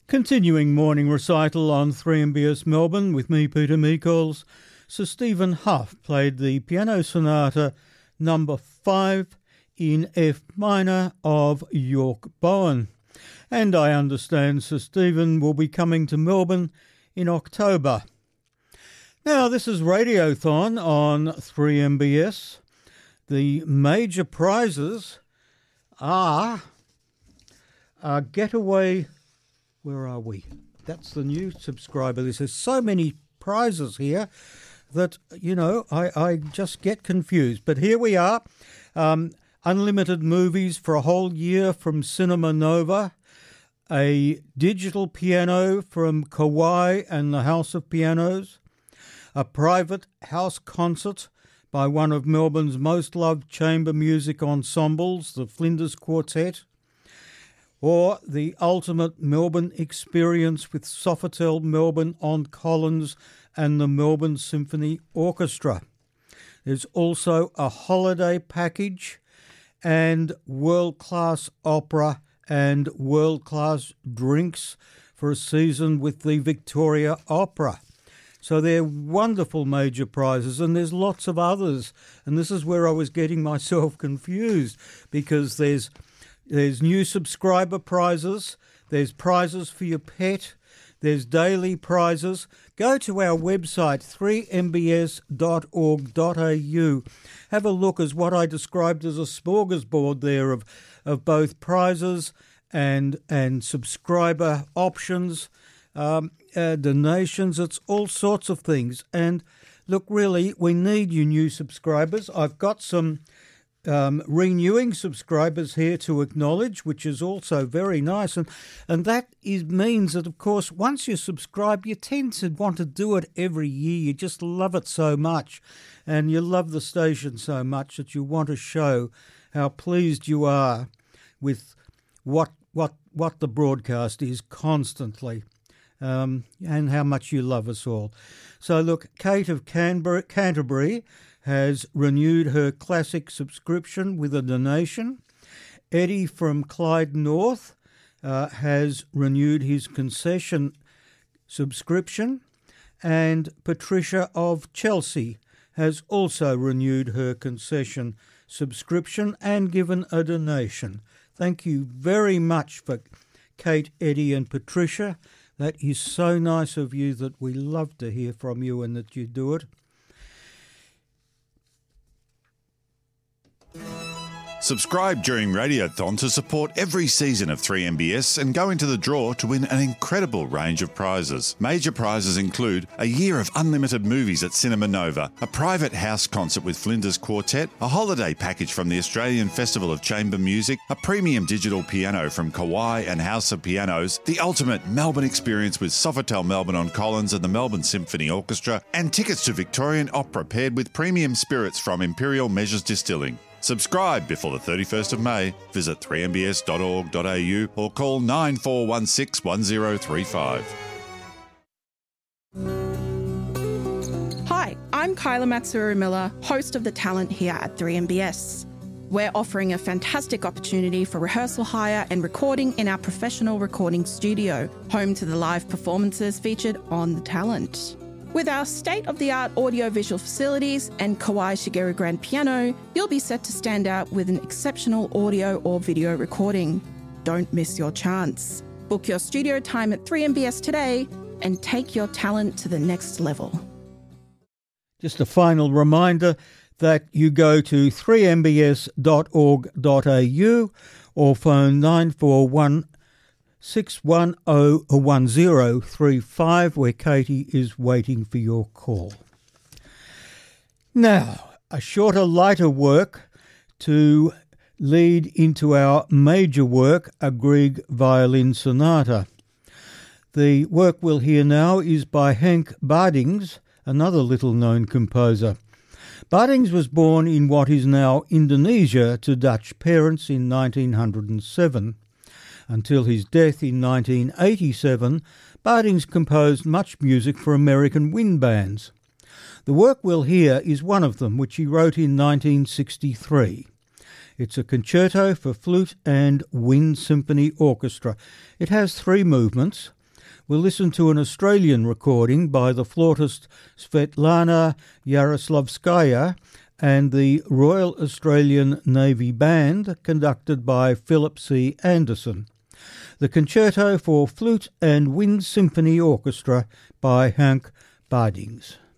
Continuing morning recital on 3MBS Melbourne with me, Peter Meikles. Sir Stephen Hough played the piano sonata number 5 in F minor of York Bowen. And I understand Sir Stephen will be coming to Melbourne in October. Now, this is Radiothon on 3MBS. The major prizes are a getaway... Where are we? That's the new subscriber. There's so many prizes here that, I just get confused. But here we are. Unlimited movies for a whole year from Cinema Nova. A digital piano from Kawai and the House of Pianos. A private house concert by one of Melbourne's most loved chamber music ensembles, the Flinders Quartet. Or the ultimate Melbourne experience with Sofitel Melbourne on Collins and the Melbourne Symphony Orchestra. There's also a holiday package and world-class opera and world-class drinks for a season with the Victoria Opera. So they're wonderful major prizes, and there's lots of others. And this is where I was getting myself confused, because there's new subscriber prizes, there's prizes for your pet, there's daily prizes. Go to our website, 3mbs.org.au. Have a look as what I described as a smorgasbord there of both prizes and subscriber options, donations. It's all sorts of things. And look, really, we need you new subscribers. I've got some renewing subscribers here to acknowledge, which is also very nice, and that means that, of course, once you subscribe, you tend to want to do it every year. You just love it so much, and you love the station so much that you want to show how pleased you are with what the broadcast is constantly, and how much you love us all. So look, Kate of Canterbury has renewed her classic subscription with a donation. Eddie from Clyde North has renewed his concession subscription. And Patricia of Chelsea has also renewed her concession subscription and given a donation. Thank you very much for Kate, Eddie and Patricia. That is so nice of you, that we love to hear from you and that you do it. Subscribe during Radiothon to support every season of 3MBS and go into the draw to win an incredible range of prizes. Major prizes include a year of unlimited movies at Cinema Nova, a private house concert with Flinders Quartet, a holiday package from the Australian Festival of Chamber Music, a premium digital piano from Kawai and House of Pianos, the ultimate Melbourne experience with Sofitel Melbourne on Collins and the Melbourne Symphony Orchestra, and tickets to Victorian Opera paired with premium spirits from Imperial Measures Distilling. Subscribe before the 31st of May. Visit 3mbs.org.au or call 9416 1035. Hi, I'm Kyla Matsuru-Miller, host of The Talent here at 3MBS. We're offering a fantastic opportunity for rehearsal hire and recording in our professional recording studio, home to the live performances featured on The Talent. With our state-of-the-art audio-visual facilities and Kawai Shigeru Grand Piano, you'll be set to stand out with an exceptional audio or video recording. Don't miss your chance. Book your studio time at 3MBS today and take your talent to the next level. Just a final reminder that you go to 3mbs.org.au or phone 941 610-1035, where Katie is waiting for your call. Now, a shorter, lighter work to lead into our major work, a Grieg violin sonata. The work we'll hear now is by Henk Bardings, another little-known composer. Bardings was born in what is now Indonesia to Dutch parents in 1907. Until his death in 1987, Bardings composed much music for American wind bands. The work we'll hear is one of them, which he wrote in 1963. It's a concerto for flute and wind symphony orchestra. It has 3 movements. we'll listen to an Australian recording by the flautist Svetlana Yaroslavskaya and the Royal Australian Navy Band, conducted by Philip C. Anderson. The Concerto for Flute and Wind Symphony Orchestra by Hank Bardings.